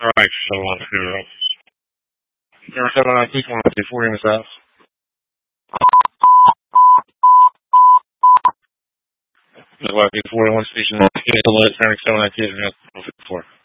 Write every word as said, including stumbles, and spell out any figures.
Alright, so on here. Zero seven nine six one two four in the south. Like forty one station, seven nine two, four.